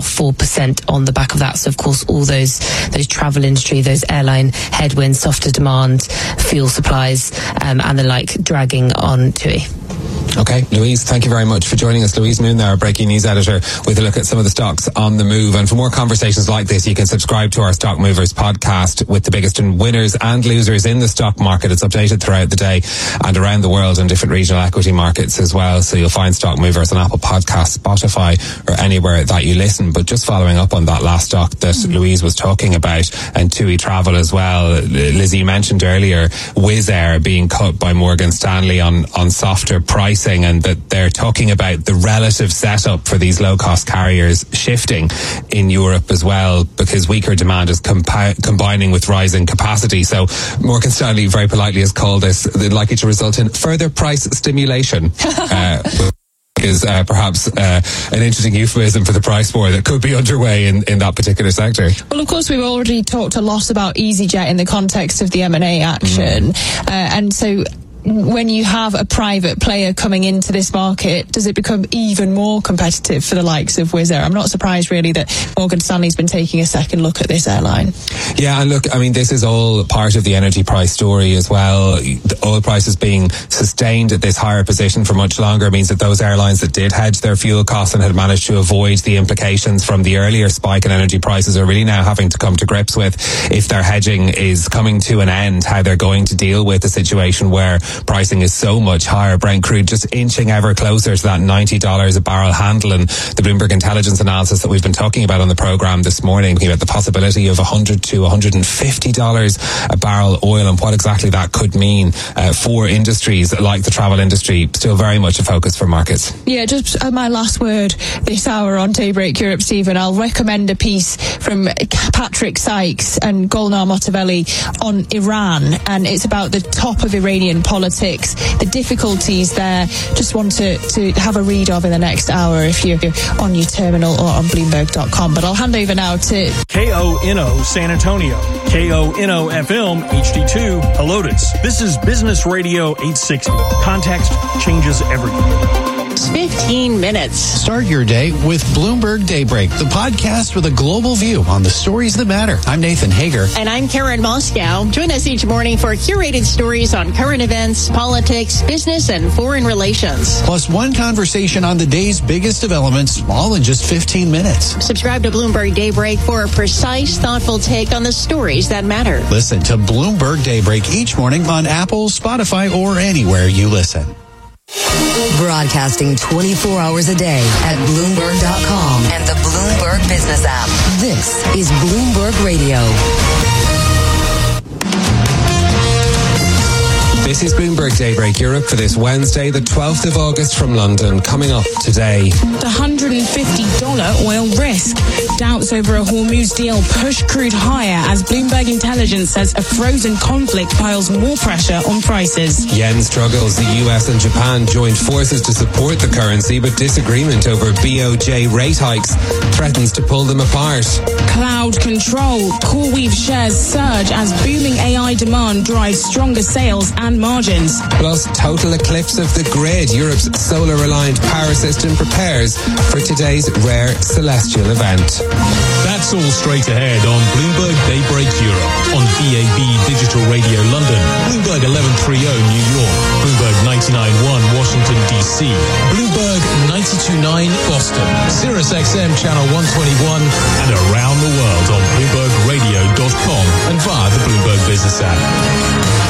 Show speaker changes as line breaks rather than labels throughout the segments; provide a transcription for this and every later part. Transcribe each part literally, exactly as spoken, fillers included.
four percent on the back of that. So of course all those those travel industry, those airline headwinds, softer demand, fuel supplies um, and the like dragging on T U I.
Okay, Louise, thank you very much for joining us. Louise Moon there, our breaking news editor, with a look at some of the stocks on the move. And for more conversations like this, you can subscribe to our Stock Movers podcast with the biggest winners and losers in the stock market. It's updated throughout the day and around the world in different regional equity markets as well. So you'll find Stock Movers on Apple Podcasts, Spotify, or anywhere that you listen. But just following up on that last stock that mm-hmm. Louise was talking about, and T U I Travel as well. Lizzie, you mentioned earlier Wizz Air being cut by Morgan Stanley on, on softer pricing, and that they're talking about the relative setup for these low-cost carriers shifting in Europe as well, because weaker demand is compi- combining with rising capacity. So Morgan Stanley very politely has called this likely to result in further price stimulation. uh, is uh, perhaps uh, an interesting euphemism for the price war that could be underway in, in that particular sector.
Well, of course, we've already talked a lot about EasyJet in the context of the M and A action. Mm. Uh, and so when you have a private player coming into this market, does it become even more competitive for the likes of Wizz Air? I'm not surprised really that Morgan Stanley's been taking a second look at this airline.
Yeah, and look, I mean, this is all part of the energy price story as well. The oil prices being sustained at this higher position for much longer means that those airlines that did hedge their fuel costs and had managed to avoid the implications from the earlier spike in energy prices are really now having to come to grips with, if their hedging is coming to an end, how they're going to deal with a situation where pricing is so much higher. Brent crude just inching ever closer to that ninety dollars a barrel handle, and the Bloomberg intelligence analysis that we've been talking about on the programme this morning, about the possibility of one hundred to one hundred fifty dollars a barrel oil, and what exactly that could mean uh, for industries like the travel industry, still very much a focus for markets.
Yeah, just uh, my last word this hour on Daybreak Europe, Stephen. I'll recommend a piece from Patrick Sykes and Golnar Motavelli on Iran, and it's about the top of Iranian politics, the difficulties there. Just want to, to have a read of in the next hour if you're on your terminal or on Bloomberg dot com. But I'll hand over now to
K O N O San Antonio, K O N O F M H D two Helotes. This is Business Radio eight sixty. Context changes everything.
fifteen minutes.
Start your day with Bloomberg Daybreak, the podcast with a global view on the stories that matter. I'm Nathan Hager.
And I'm Karen Moscow. Join us each morning for curated stories on current events, politics, business, and foreign relations.
Plus one conversation on the day's biggest developments, all in just fifteen minutes.
Subscribe to Bloomberg Daybreak for a precise, thoughtful take on the stories that matter.
Listen to Bloomberg Daybreak each morning on Apple, Spotify, or anywhere you listen.
Broadcasting twenty-four hours a day at Bloomberg dot com and the Bloomberg Business app. This is Bloomberg Radio.
This is Bloomberg Daybreak Europe for this Wednesday, the twelfth of August from London. Coming up today,
the one hundred fifty dollars oil risk. Doubts over a Hormuz deal push crude higher as Bloomberg Intelligence says a frozen conflict piles more pressure on prices.
Yen struggles. The U S and Japan joined forces to support the currency, but disagreement over B O J rate hikes threatens to pull them apart.
Cloud control. CoreWeave shares surge as booming A I demand drives stronger sales and margins.
Plus, total eclipse of the grid. Europe's solar-reliant power system prepares for today's rare celestial event.
That's all straight ahead on Bloomberg Daybreak Europe on B A B Digital Radio London, Bloomberg eleven thirty New York, Bloomberg ninety-nine point one Washington D C, Bloomberg ninety-two point nine Boston, Sirius X M Channel one twenty-one, and around the world on Bloomberg Radio dot com and via the Bloomberg Business app.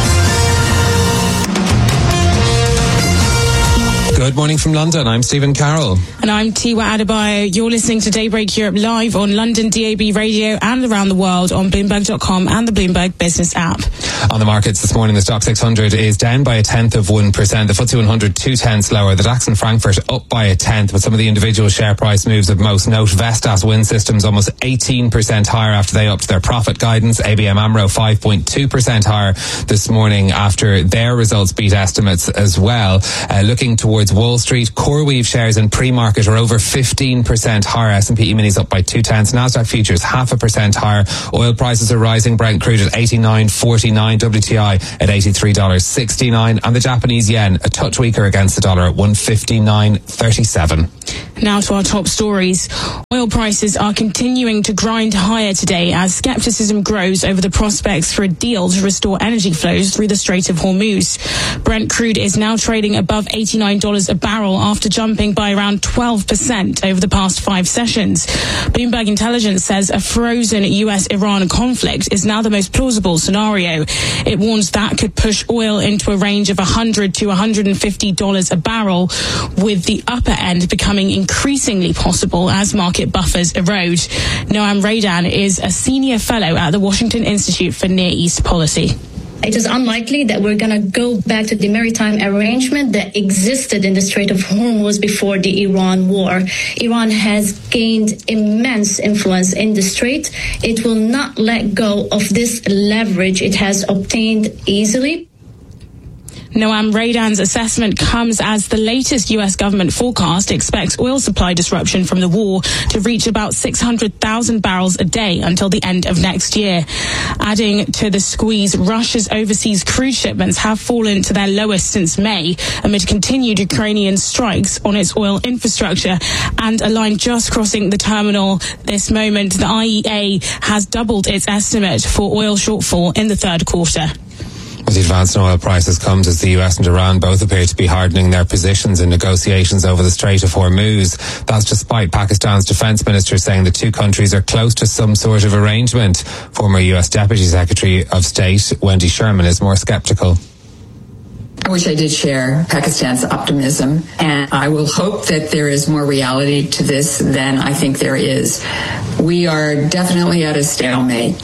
Good morning from London. I'm Stephen Carroll.
And I'm Tiwa Adebayo. You're listening to Daybreak Europe live on London D A B Radio and around the world on Bloomberg dot com and the Bloomberg Business app.
On the markets this morning, the Stock six hundred is down by a tenth of one percent. The F T S E one hundred two tenths lower. The DAX and Frankfurt up by a tenth, with some of the individual share price moves of most note. Vestas Wind Systems almost eighteen percent higher after they upped their profit guidance. A B M AMRO five point two percent higher this morning after their results beat estimates as well. Uh, looking towards Wall Street. CoreWeave shares in pre-market are over fifteen percent higher. S and P E-minis up by two tenths. Nasdaq futures half a percent higher. Oil prices are rising. Brent crude at eighty-nine forty-nine. W T I at eighty-three sixty-nine. And the Japanese yen a touch weaker against the dollar at one fifty-nine thirty-seven.
Now to our top stories. Oil prices are continuing to grind higher today as skepticism grows over the prospects for a deal to restore energy flows through the Strait of Hormuz. Brent crude is now trading above eighty-nine dollars a barrel after jumping by around twelve percent over the past five sessions. Bloomberg Intelligence says a frozen U S Iran conflict is now the most plausible scenario. It warns that could push oil into a range of one hundred to one hundred fifty dollars a barrel, with the upper end becoming increasingly possible as market buffers erode. Noam Raydan is a senior fellow at the Washington Institute for Near East Policy.
It is unlikely that we're going to go back to the maritime arrangement that existed in the Strait of Hormuz before the Iran war. Iran has gained immense influence in the strait. It will not let go of this leverage it has obtained easily.
Noam Raydan's assessment comes as the latest U S government forecast expects oil supply disruption from the war to reach about six hundred thousand barrels a day until the end of next year. Adding to the squeeze, Russia's overseas crude shipments have fallen to their lowest since May amid continued Ukrainian strikes on its oil infrastructure. And a line just crossing the terminal this moment, the I E A has doubled its estimate for oil shortfall in the third quarter.
With the advance in oil prices comes as the U S and Iran both appear to be hardening their positions in negotiations over the Strait of Hormuz. That's despite Pakistan's defense minister saying the two countries are close to some sort of arrangement. Former U S Deputy Secretary of State Wendy Sherman is more skeptical.
I wish I did share Pakistan's optimism, and I will hope that there is more reality to this than I think there is. We are definitely at a stalemate.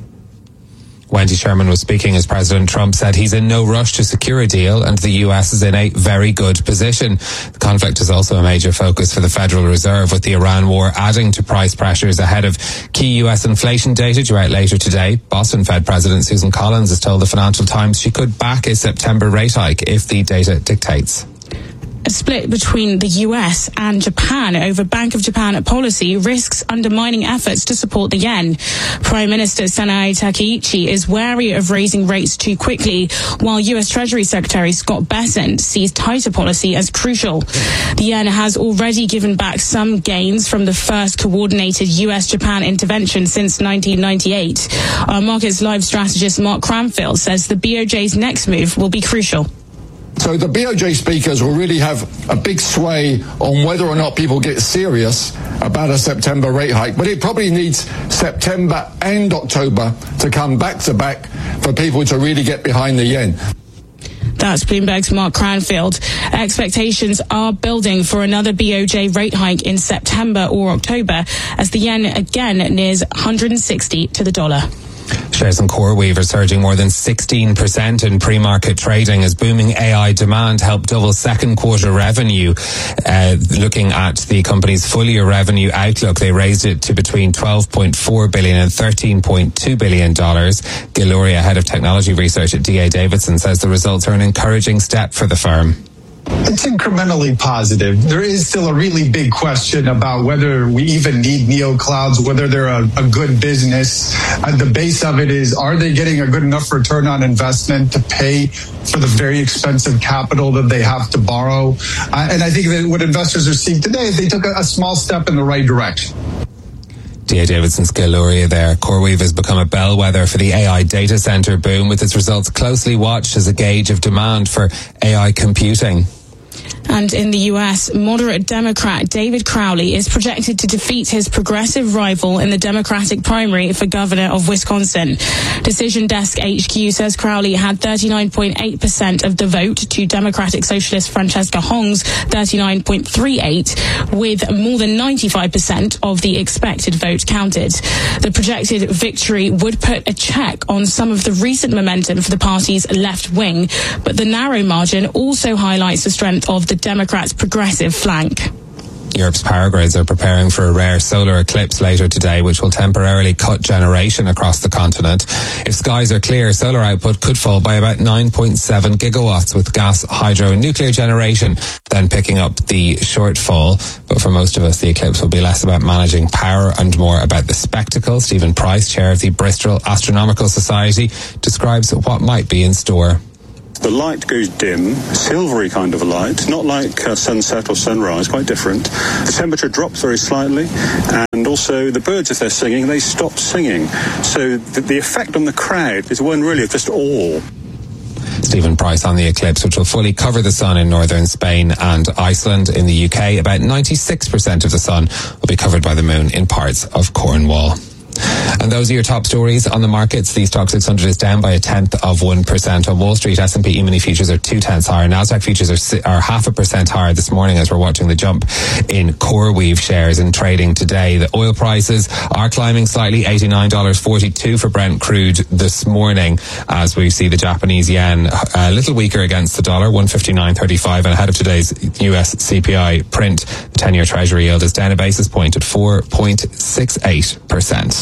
Wendy Sherman was speaking as President Trump said he's in no rush to secure a deal and the U S is in a very good position. The conflict is also a major focus for the Federal Reserve, with the Iran war adding to price pressures ahead of key U S inflation data due out later today. Boston Fed President Susan Collins has told the Financial Times she could back a September rate hike if the data dictates.
A split between the U S and Japan over Bank of Japan policy risks undermining efforts to support the yen. Prime Minister Sanae Takaichi is wary of raising rates too quickly, while U S Treasury Secretary Scott Bessent sees tighter policy as crucial. The yen has already given back some gains from the first coordinated U S Japan intervention since nineteen ninety-eight. Our Markets Live strategist Mark Cranfield says the B O J's next move will be crucial.
So the B O J speakers will really have a big sway on whether or not people get serious about a September rate hike. But it probably needs September and October to come back to back for people to really get behind the yen.
That's Bloomberg's Mark Cranfield. Expectations are building for another B O J rate hike in September or October as the yen again nears one hundred sixty to the dollar.
Shares in CoreWeave are surging more than sixteen percent in pre-market trading as booming A I demand helped double second quarter revenue. Uh, looking at the company's full year revenue outlook, they raised it to between twelve point four billion dollars and thirteen point two billion dollars. Gil Luria, head of technology research at D A Davidson, says the results are an encouraging step for the firm.
It's incrementally positive. There is still a really big question about whether we even need neoclouds, whether they're a, a good business. At the base of it is, are they getting a good enough return on investment to pay for the very expensive capital that they have to borrow? Uh, and I think that what investors are seeing today is they took a, a small step in the right direction.
D A Davidson's Gil Luria there. CoreWeave has become a bellwether for the A I data center boom, with its results closely watched as a gauge of demand for A I computing.
And in the U S, moderate Democrat David Crowley is projected to defeat his progressive rival in the Democratic primary for governor of Wisconsin. Decision Desk H Q says Crowley had thirty-nine point eight percent of the vote to Democratic Socialist Francesca Hong's thirty-nine point three eight, with more than ninety-five percent of the expected vote counted. The projected victory would put a check on some of the recent momentum for the party's left wing, but the narrow margin also highlights the strength of the Democrats' progressive flank.
Europe's power grids are preparing for a rare solar eclipse later today, which will temporarily cut generation across the continent. If skies are clear, solar output could fall by about nine point seven gigawatts, with gas, hydro and nuclear generation then picking up the shortfall. But for most of us, the eclipse will be less about managing power and more about the spectacle. Stephen Price, chair of the Bristol Astronomical Society, describes what might be in store.
The light goes dim, silvery kind of a light, not like uh, sunset or sunrise, quite different. The temperature drops very slightly, and also the birds, if they're singing, they stop singing. So the, the effect on the crowd is one really of just awe.
Stephen Price on the eclipse, which will fully cover the sun in northern Spain and Iceland. In the U K, about ninety-six percent of the sun will be covered by the moon in parts of Cornwall. And those are your top stories on the markets. The Stock six hundred is down by a tenth of one percent. On Wall Street, S and P E-mini futures are two tenths higher. Nasdaq futures are, are half a percent higher this morning as we're watching the jump in CoreWeave shares in trading today. The oil prices are climbing slightly, eighty-nine dollars forty-two for Brent crude this morning, as we see the Japanese yen a little weaker against the dollar, one fifty-nine thirty-five. And ahead of today's U S C P I print, the ten-year Treasury yield is down a basis point at four point six eight percent.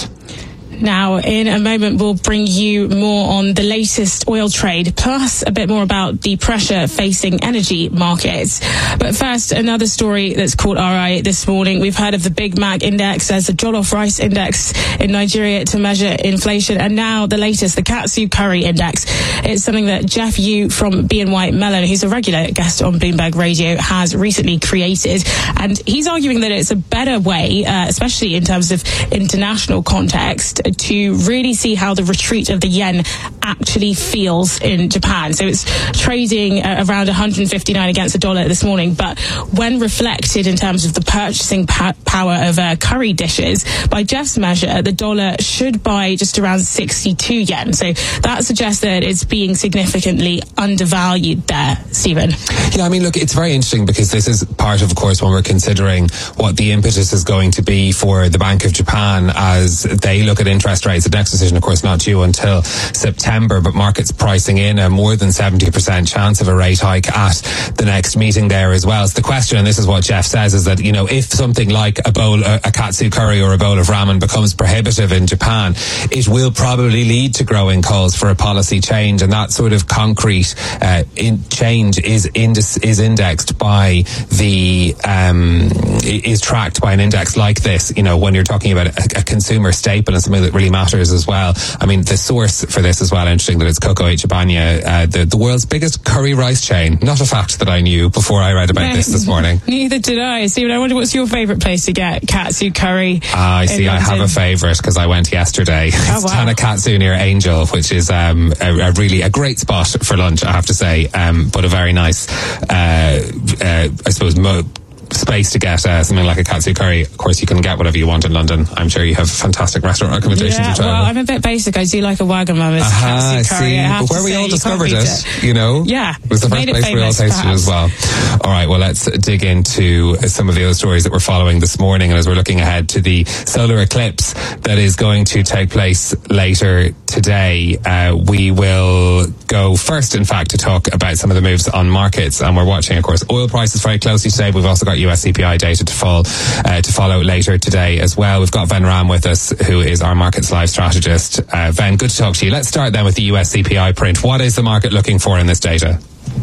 Now, in a moment, we'll bring you more on the latest oil trade, plus a bit more about the pressure facing energy markets. But first, another story that's caught our eye this morning. We've heard of the Big Mac Index as a jollof rice index in Nigeria to measure inflation. And now the latest, the Katsu Curry Index. It's something that Jeff Yu from B N Y Mellon, who's a regular guest on Bloomberg Radio, has recently created. And he's arguing that it's a better way, uh, especially in terms of international context, to really see how the retreat of the yen actually feels in Japan. So it's trading uh, around one hundred fifty-nine against the dollar this morning, but when reflected in terms of the purchasing pa- power of uh, curry dishes, by Jeff's measure, the dollar should buy just around sixty-two yen. So that suggests that it's being significantly undervalued there, Stephen.
Yeah, I mean, look, it's very interesting because this is part of, of course, when we're considering what the impetus is going to be for the Bank of Japan as they look at interest rates. The next decision, of course, not due until September, but markets pricing in a more than seventy percent chance of a rate hike at the next meeting there as well. So the question, and this is what Jeff says, is that, you know, if something like a bowl, a, a katsu curry or a bowl of ramen becomes prohibitive in Japan, it will probably lead to growing calls for a policy change, and that sort of concrete uh, in change is indis, is indexed by the um, is tracked by an index like this. You know, when you're talking about a, a consumer staple and something that really matters as well. I mean, the source for this as well, interesting that it's Coco Ichibanya, uh, the, the world's biggest curry rice chain. Not a fact that I knew before I read about no, this this morning.
Neither did I. Stephen, I wonder what's your favourite place to get katsu curry?
Ah, I see. I have a favourite because I went yesterday.
Oh,
it's
wow.
Tanakatsu near Angel, which is um, a, a really a great spot for lunch, I have to say, um, but a very nice, uh, uh, I suppose, mo- space to get uh, something like a katsu curry. Of course, you can get whatever you want in London. I'm sure you have fantastic restaurant recommendations.
Yeah,
to travel.
well, I'm a bit basic. I do like a Wagamama's
Aha,
katsu curry.
see,
I have
but where
to
we
say,
all
you
discovered
can't
it,
beat it,
you know?
Yeah.
It was the first
Made
place
it
we all
famous,
tasted it as well. All right, well, let's dig into some of the other stories that we're following this morning. And as we're looking ahead to the solar eclipse that is going to take place later today, uh, we will go first, in fact, to talk about some of the moves on markets. And we're watching, of course, oil prices very closely today. We've also got U S C P I data to fall. Uh, to follow later today as well. We've got Ven Ram with us, who is our markets live strategist. Uh, Ven, good to talk to you. Let's start then with the U S C P I print. What is the market looking for in this data?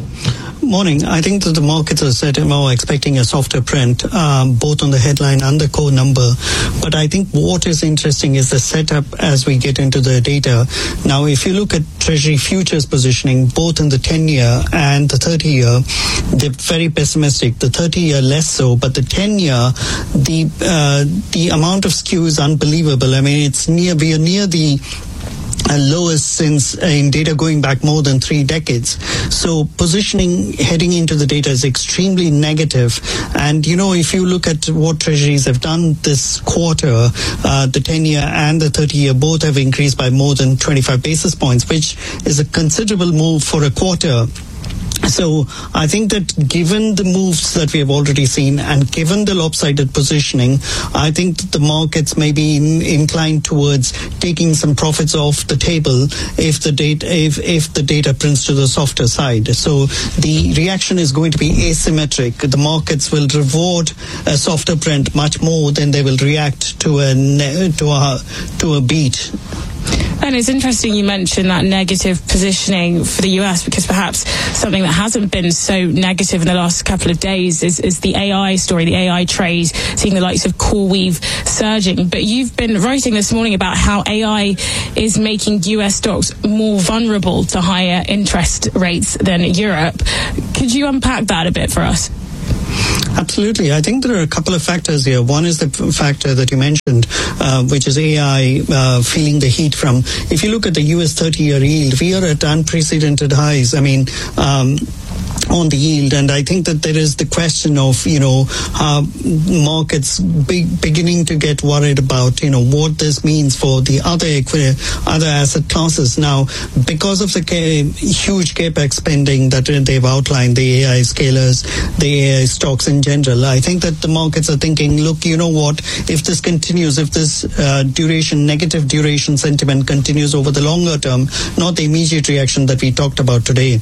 Morning. I think that the markets are set more expecting a softer print, um, both on the headline and the core number. But I think what is interesting is the setup as we get into the data. Now, if you look at Treasury futures positioning, both in the ten-year and the thirty-year, they're very pessimistic. The thirty-year less so, but the ten-year, the uh, the amount of skew is unbelievable. I mean, it's near we are near the Uh, lowest since uh, in data going back more than three decades. So positioning heading into the data is extremely negative. And, you know, if you look at what treasuries have done this quarter, uh, the ten-year and the thirty-year both have increased by more than twenty-five basis points, which is a considerable move for a quarter. So I think that given the moves that we have already seen and given the lopsided positioning, I think that the markets may be in, inclined towards taking some profits off the table if the data if, if the data prints to the softer side. So the reaction is going to be asymmetric. The markets will reward a softer print much more than they will react to a to a to a beat.
And it's interesting you mentioned that negative positioning for the U S, because perhaps something that hasn't been so negative in the last couple of days is, is the A I story, the A I trade, seeing the likes of CoreWeave surging. But you've been writing this morning about how A I is making U S stocks more vulnerable to higher interest rates than Europe. Could you unpack that a bit for us?
Absolutely. I think there are a couple of factors here. One is the factor that you mentioned, uh, which is A I uh, feeling the heat from. If you look at the U S thirty-year yield, we are at unprecedented highs. I mean, um, on the yield, and I think that there is the question of, you know, uh, markets be, beginning to get worried about, you know, what this means for the other equi- other asset classes. Now, because of the ca- huge capex spending that they've outlined, the A I scalers, the A I stocks in general, I think that the markets are thinking, look, you know what, if this continues, if this uh, duration, negative duration sentiment continues over the longer term, not the immediate reaction that we talked about today,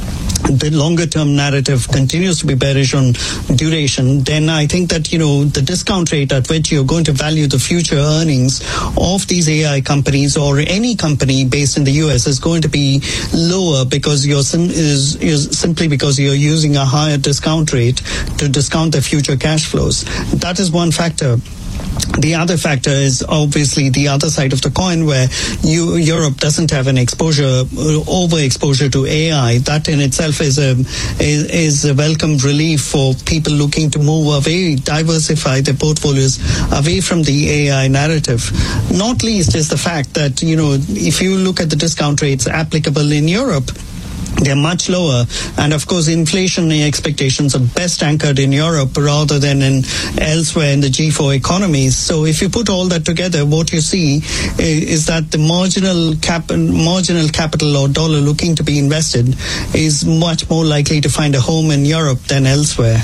the longer term narrative continues to be bearish on duration, then I think that, you know, the discount rate at which you're going to value the future earnings of these A I companies or any company based in the U S is going to be lower because you're, sim- is, is simply because you're using a higher discount rate to discount the future cash flows. That is one factor. The other factor is obviously the other side of the coin, where you, Europe doesn't have an exposure, overexposure to A I. That in itself is a is, is a welcome relief for people looking to move away, diversify their portfolios away from the A I narrative. Not least is the fact that, you know, if you look at the discount rates applicable in Europe, they're much lower, and of course inflation expectations are best anchored in Europe rather than in elsewhere in the G four economies. So if you put all that together, what you see is that the marginal cap marginal capital or dollar looking to be invested is much more likely to find a home in Europe than elsewhere.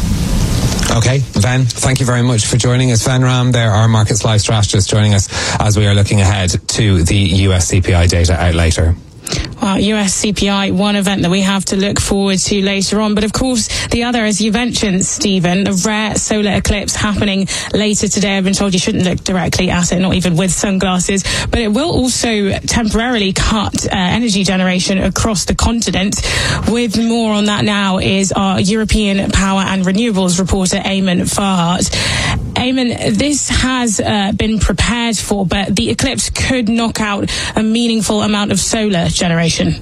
Okay, Ven, thank you very much for joining us. Ven Ram there, our Markets Live strategist, joining us as we are looking ahead to the U S C P I data out later.
Well, U S C P I, one event that we have to look forward to later on. But of course, the other, as you mentioned, Stephen, the rare solar eclipse happening later today. I've been told you shouldn't look directly at it, not even with sunglasses. But it will also temporarily cut uh, energy generation across the continent. With more on that now is our European Power and Renewables reporter, Eamon Farhart. Eamon, this has uh, been prepared for, but the eclipse could knock out a meaningful amount of solar generation.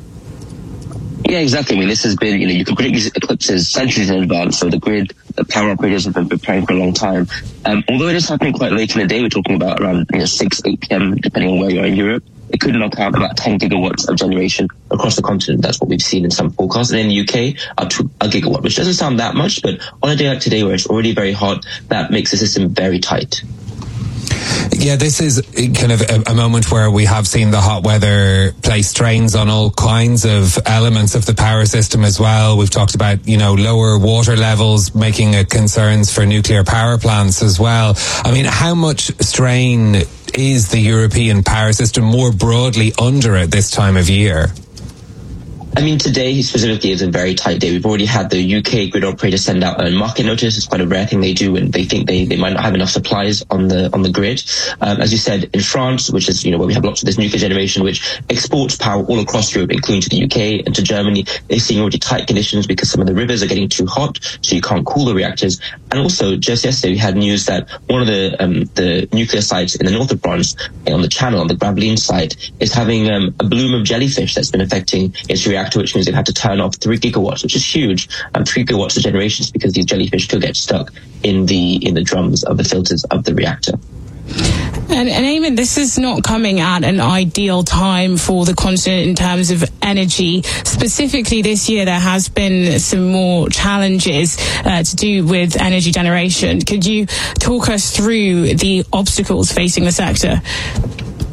Yeah, exactly. I mean, this has been, you know, you can predict these eclipses centuries in advance, so the grid, the power operators have been preparing for a long time. Um, although it is happening quite late in the day, we're talking about around, you know, six, eight p.m., depending on where you are in Europe, it could knock out about ten gigawatts of generation across the continent. That's what we've seen in some forecasts. And in the U K, up to a gigawatt, which doesn't sound that much, but on a day like today where it's already very hot, that makes the system very tight.
Yeah, this is kind of a, a moment where we have seen the hot weather place strains on all kinds of elements of the power system as well. We've talked about, you know, lower water levels making it concerns for nuclear power plants as well. I mean, how much strain is the European power system more broadly under at this time of year?
I mean, today specifically is a very tight day. We've already had the U K grid operator send out a market notice. It's quite a rare thing they do, and they think they, they might not have enough supplies on the on the grid. Um, as you said, in France, which is, you know, where we have lots of this nuclear generation, which exports power all across Europe, including to the U K and to Germany, they're seeing already tight conditions because some of the rivers are getting too hot, so you can't cool the reactors. And also, just yesterday, we had news that one of the um, the nuclear sites in the north of France, on the Channel, on the Gravelines site, is having um, a bloom of jellyfish that's been affecting its reactor, which means they've had to turn off three gigawatts, which is huge, and three gigawatts of generations because these jellyfish could get stuck in the in the drums of the filters of the reactor.
And, and Eamon, this is not coming at an ideal time for the continent in terms of energy. Specifically this year, there has been some more challenges uh, to do with energy generation. Could you talk us through the obstacles facing the sector?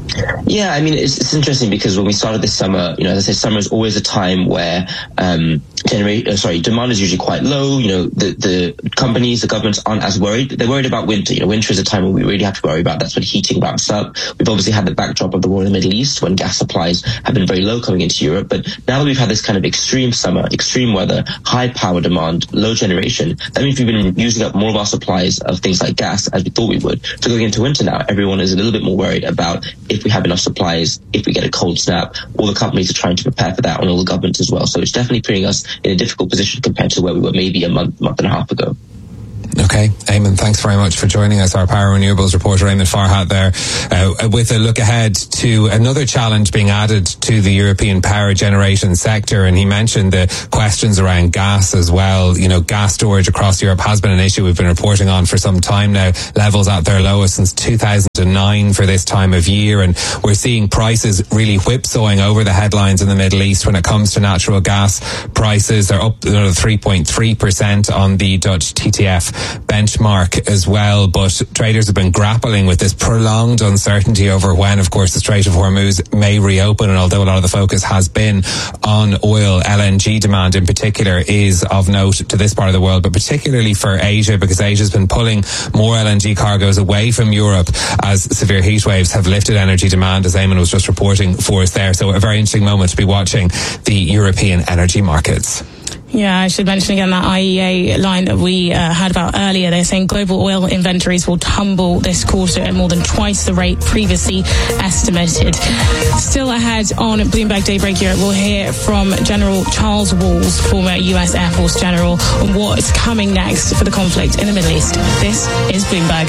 Yeah, I mean, it's, it's interesting because when we started this summer, you know, as I said, summer is always a time where um, generate, uh, sorry, demand is usually quite low. You know, the, the companies, the governments aren't as worried. They're worried about winter. You know, winter is a time when we really have to worry about. That's when heating ramps up. We've obviously had the backdrop of the war in the Middle East when gas supplies have been very low coming into Europe. But now that we've had this kind of extreme summer, extreme weather, high power demand, low generation, that means we've been using up more of our supplies of things like gas as we thought we would. So going into winter now, everyone is a little bit more worried about if we have enough supplies, if we get a cold snap. All the companies are trying to prepare for that, and all the governments as well. So it's definitely putting us in a difficult position compared to where we were maybe a month, month and a half ago.
Okay, Eamon, thanks very much for joining us. Our Power Renewables reporter, Eamon Farhat there, uh, with a look ahead to another challenge being added to the European power generation sector. And he mentioned the questions around gas as well. You know, gas storage across Europe has been an issue we've been reporting on for some time now. Levels at their lowest since two thousand nine for this time of year. And we're seeing prices really whipsawing over the headlines in the Middle East when it comes to natural gas prices. They're up another three point three percent on the Dutch T T F benchmark as well, but traders have been grappling with this prolonged uncertainty over when, of course, the Strait of Hormuz may reopen. And although a lot of the focus has been on oil, L N G demand in particular is of note to this part of the world, but particularly for Asia, because Asia's been pulling more L N G cargoes away from Europe as severe heat waves have lifted energy demand, as Eamon was just reporting for us there. So a very interesting moment to be watching the European energy markets.
Yeah, I should mention again that I E A line that we uh, heard about earlier. They're saying global oil inventories will tumble this quarter at more than twice the rate previously estimated. Still ahead on Bloomberg Daybreak Europe, we'll hear from General Charles Walls, former U S Air Force general, on what's coming next for the conflict in the Middle East. This is Bloomberg.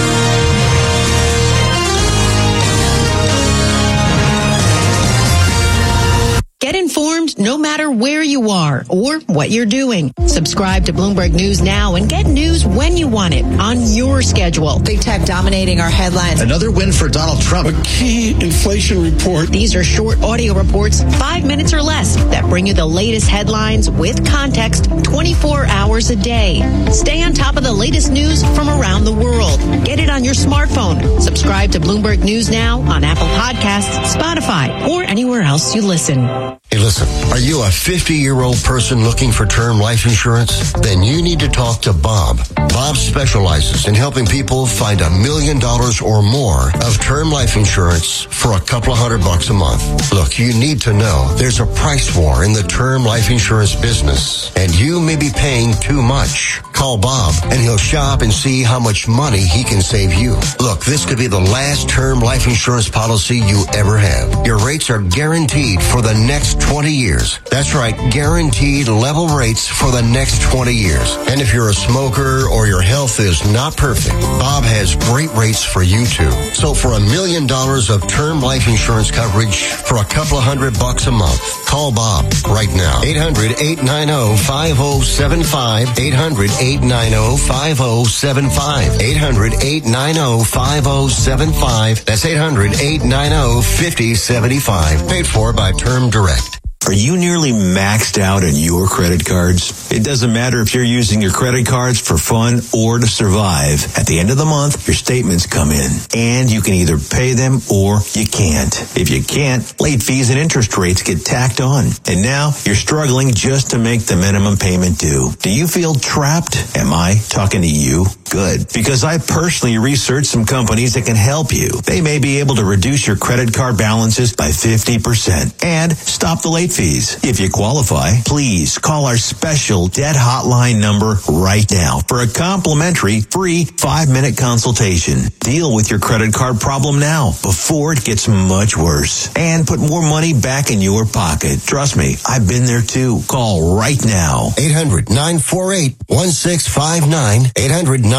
Get informed no matter where you are or what you're doing. Subscribe to Bloomberg News now and get news when you want it on your schedule.
Big tech dominating our headlines.
Another win for Donald Trump. A key inflation report.
These are short audio reports, five minutes or less, that bring you the latest headlines with context twenty-four hours a day. Stay on top of the latest news from around the world. Get it on your smartphone. Subscribe to Bloomberg News now on Apple Podcasts, Spotify, or anywhere else you listen.
Hey, listen, are you a fifty-year-old person looking for term life insurance? Then you need to talk to Bob. Bob specializes in helping people find a million dollars or more of term life insurance for a couple of hundred bucks a month. Look, you need to know there's a price war in the term life insurance business, and you may be paying too much. Call Bob, and he'll shop and see how much money he can save you. Look, this could be the last term life insurance policy you ever have. Your rates are guaranteed for the next twenty years. That's right, guaranteed level rates for the next twenty years. And if you're a smoker or your health is not perfect, Bob has great rates for you too. So for a million dollars of term life insurance coverage for a couple of hundred bucks a month, call Bob right now. eight hundred, eight nine zero, five zero seven five. eight hundred, eight nine zero, five zero seven five. eight hundred, eight nine zero, five zero seven five. That's eight hundred, eight nine zero, five zero seven five. Paid for by Term Direct.
Are you nearly maxed out on your credit cards? It doesn't matter if you're using your credit cards for fun or to survive. At the end of the month, your statements come in, and you can either pay them or you can't. If you can't, late fees and interest rates get tacked on. And now you're struggling just to make the minimum payment due. Do you feel trapped? Am I talking to you? Good. Because I personally researched some companies that can help you. They may be able to reduce your credit card balances by fifty percent and stop the late fees. If you qualify, please call our special debt hotline number right now for a complimentary free five-minute consultation. Deal with your credit card problem now before it gets much worse and put more money back in your pocket. Trust me, I've been there too. Call right now.
eight hundred, nine four eight, one six five nine. eight hundred, nine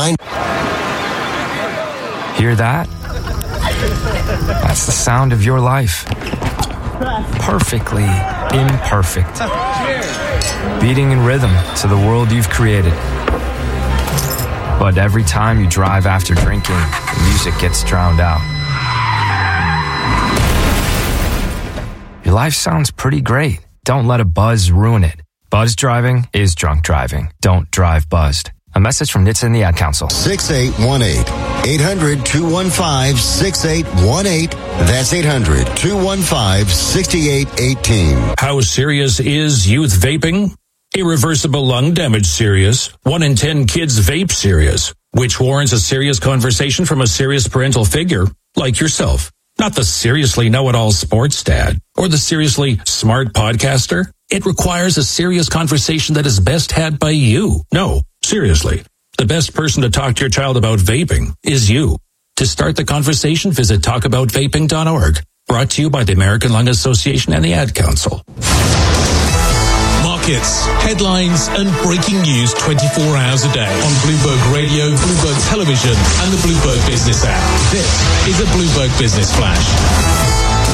Hear that? That's the sound of your life. Perfectly imperfect. Beating in rhythm to the world you've created. But every time you drive after drinking, the music gets drowned out. Your life sounds pretty great. Don't let a buzz ruin it. Buzz driving is drunk driving. Don't drive buzzed. A message from N H T S A and the Ad Council.
six eight one eight. eight hundred, two one five, six eight one eight. That's eight hundred, two one five, six eight one eight.
How serious is youth vaping?
Irreversible lung damage serious. One in ten kids vape serious, which warrants a serious conversation from a serious parental figure like yourself. Not the seriously know-it-all sports dad or the seriously smart podcaster. It requires a serious conversation that is best had by you. No, seriously. The best person to talk to your child about vaping is you. To start the conversation, visit talk about vaping dot org. Brought to you by the American Lung Association and the Ad Council.
Markets, headlines, and breaking news twenty-four hours a day on Bloomberg Radio, Bloomberg Television, and the Bloomberg Business app. This is a Bloomberg Business Flash.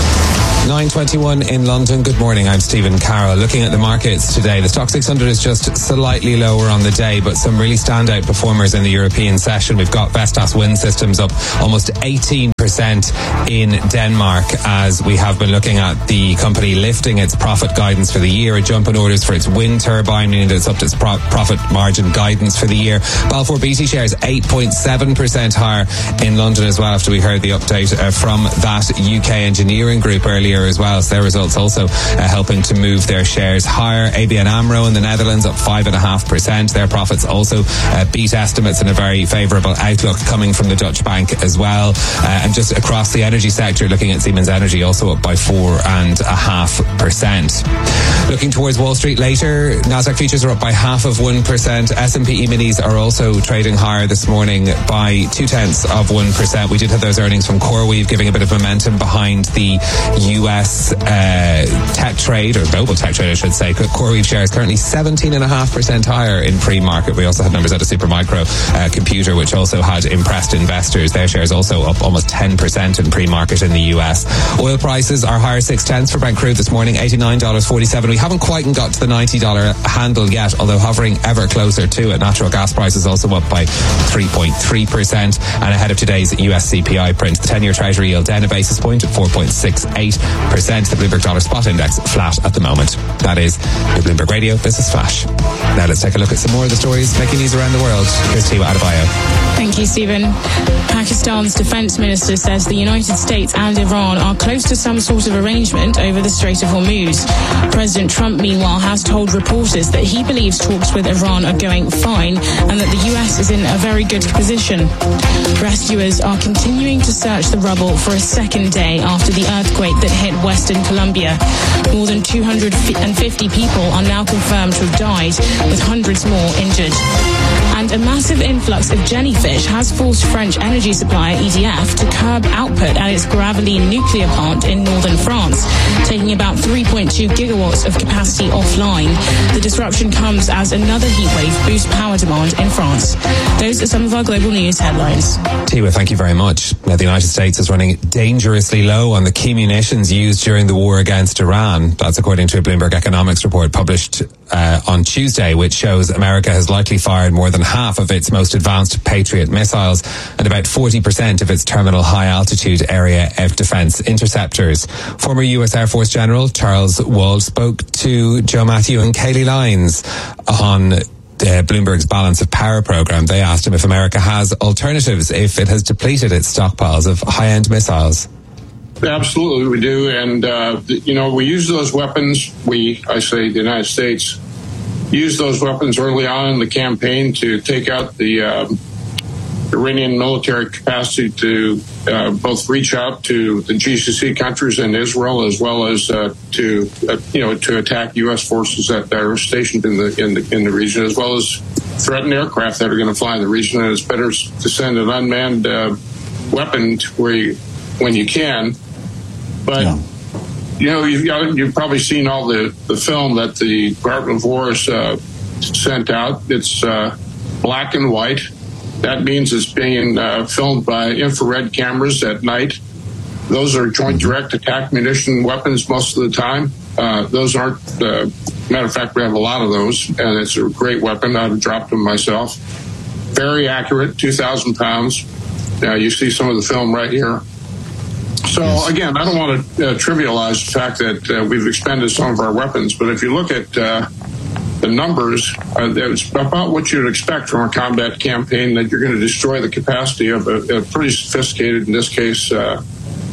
nine twenty-one in London. Good morning. I'm Stephen Carroll. Looking at the markets today, the Stoxx six hundred is just slightly lower on the day, but some really standout performers in the European session. We've got Vestas Wind Systems up almost eighteen percent in Denmark, as we have been looking at the company lifting its profit guidance for the year, a jump in orders for its wind turbine, meaning that it's up to its pro- profit margin guidance for the year. Balfour Beatty shares eight point seven percent higher in London as well, after we heard the update uh, from that U K engineering group earlier as well. So their results also uh, helping to move their shares higher. A B N AMRO in the Netherlands up five point five percent. Their profits also uh, beat estimates in a very favourable outlook coming from the Dutch bank as well. Uh, and just across the energy sector, looking at Siemens Energy, also up by four point five percent. Looking towards Wall Street later, Nasdaq futures are up by half of one percent. S and P E-minis are also trading higher this morning by two tenths of one percent. We did have those earnings from CoreWeave giving a bit of momentum behind the U S uh, tech trade, or global tech trade, I should say. CoreWeave shares currently seventeen point five percent higher in pre-market. We also had numbers out of Supermicro uh, Computer, which also had impressed investors. Their shares also up almost ten percent in pre-market in the U S. Oil prices are higher six tenths for Brent crude this morning, eighty-nine dollars forty-seven. We haven't quite got to the ninety dollars handle yet, although hovering ever closer to it. Natural gas prices also up by three point three percent. And ahead of today's U S C P I print, the ten-year Treasury yield down a basis point at four point six eight percent. The Bloomberg Dollar Spot Index flat at the moment. That is the Bloomberg Radio Business Flash. Now let's take a look at some more of the stories making news around the world. Here's Tiwa Adebayo.
Thank you, Stephen. Pakistan's defense minister says the United States and Iran are close to some sort of arrangement over the Strait of Hormuz. President Trump, meanwhile, has told reporters that he believes talks with Iran are going fine and that the U S is in a very good position. Rescuers are continuing to search the rubble for a second day after the earthquake that hit Western Colombia. More than two hundred fifty people are now confirmed to have died, with hundreds more injured. And a massive influx of jellyfish has forced French energy supplier E D F to curb output at its Gravelines nuclear plant in northern France, taking about three point two gigawatts of capacity offline. The disruption comes as another heatwave boosts power demand in France. Those are some of our global news headlines.
Tiwa, thank you very much. Now, the United States is running dangerously low on the key munitions used during the war against Iran. That's according to a Bloomberg Economics report published uh, on Tuesday, which shows America has likely fired more than half of its most advanced Patriot missiles and about forty percent of its terminal high-altitude area of defense interceptors. Former U S Air Force General Charles Wald spoke to Joe Matthew and Kayleigh Lyons on Uh, Bloomberg's Balance of Power program. They asked him if America has alternatives if it has depleted its stockpiles of high-end missiles.
Absolutely, we do. And, uh, you know, we use those weapons. We, I say the United States, used those weapons early on in the campaign to take out the uh, Iranian military capacity to uh, both reach out to the G C C countries and Israel, as well as uh, to uh, you know to attack U S forces that, that are stationed in the in the in the region, as well as threaten aircraft that are going to fly in the region. And it's better to send an unmanned uh, weapon to where you, when you can. But yeah. you know you've, you've probably seen all the, the film that the Department of War has uh, sent out. It's uh, black and white. That means it's being uh, filmed by infrared cameras at night. Those are joint direct attack munition weapons most of the time. Uh, those aren't, uh, matter of fact, we have a lot of those, and it's a great weapon. I've dropped them myself. Very accurate, two thousand pounds. Now, you see some of the film right here. So, yes. Again, I don't want to uh, trivialize the fact that uh, we've expended some of our weapons, but if you look at uh, the numbers, uh, it's about what you'd expect from a combat campaign, that you're going to destroy the capacity of a, a pretty sophisticated, in this case, uh,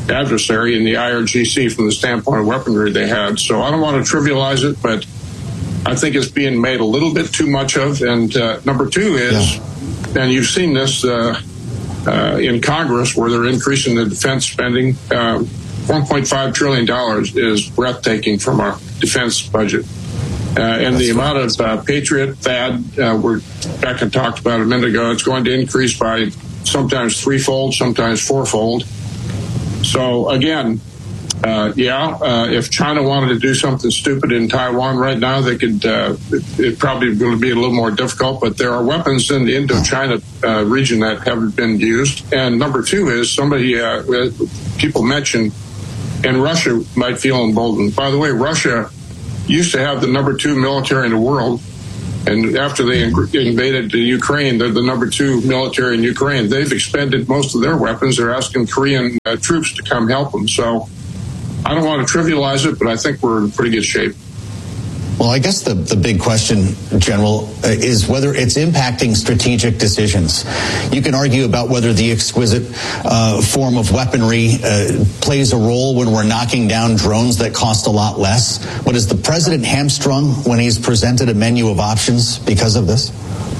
adversary in the I R G C from the standpoint of weaponry they had. So I don't want to trivialize it, but I think it's being made a little bit too much of. And uh, number two is, yeah. and you've seen this uh, uh, in Congress where they're increasing the defense spending. Uh, one point five trillion dollars is breathtaking from our defense budget. Uh, and That's the amount of uh, Patriot T H A D, uh, we're back and talked about a minute ago, it's going to increase by sometimes threefold, sometimes fourfold. So again, uh, yeah, uh, if China wanted to do something stupid in Taiwan right now, they could. Uh, it, it probably going to be a little more difficult. But there are weapons in the Indochina uh, region that haven't been used. And number two is somebody uh, people mentioned, and Russia might feel emboldened. By the way, Russia used to have the number two military in the world. And after they invaded the Ukraine, they're the number two military in Ukraine. They've expended most of their weapons. They're asking Korean uh, troops to come help them. So I don't want to trivialize it, but I think we're in pretty good shape.
Well, I guess the, the big question, General, uh, is whether it's impacting strategic decisions. You can argue about whether the exquisite uh, form of weaponry uh, plays a role when we're knocking down drones that cost a lot less. But is the president hamstrung when he's presented a menu of options because of this?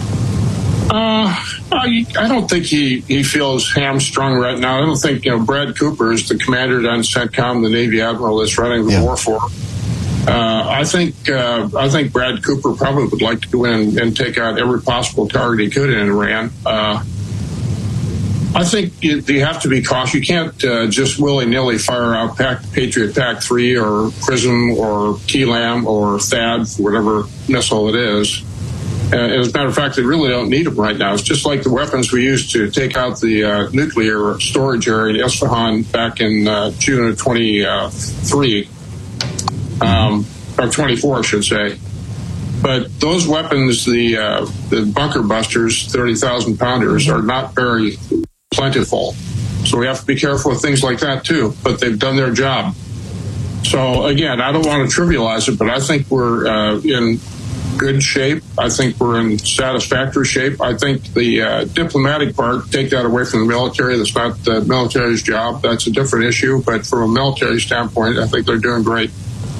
Uh, I, I don't think he, he feels hamstrung right now. I don't think, you know, Brad Cooper is the commander on CENTCOM, the Navy admiral that's running the yeah. war for. Uh, I think uh, I think Brad Cooper probably would like to go in and, and take out every possible target he could in Iran. Uh, I think you, you have to be cautious. You can't uh, just willy-nilly fire out Pac, Patriot P A C three or PRISM or T LAM or T H A D, whatever missile it is. Uh, as a matter of fact, they really don't need them right now. It's just like the weapons we used to take out the uh, nuclear storage area in Isfahan back in uh, June of twenty-three. Um, or twenty-four, I should say. But those weapons, the uh, the bunker busters, thirty thousand pounders, are not very plentiful. So we have to be careful with things like that, too. But they've done their job. So, again, I don't want to trivialize it, but I think we're uh, in good shape. I think we're in satisfactory shape. I think the uh, diplomatic part, take that away from the military. That's not the military's job. That's a different issue. But from a military standpoint, I think they're doing great.